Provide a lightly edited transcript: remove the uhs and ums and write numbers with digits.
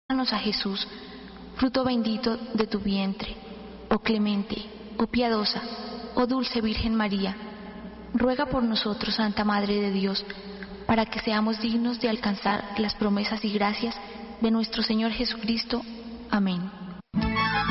Danos a Jesús, fruto bendito de tu vientre. Oh clemente, oh piadosa, oh dulce Virgen María, ruega por nosotros, Santa Madre de Dios, para que seamos dignos de alcanzar las promesas y gracias de nuestro Señor Jesucristo. Amén.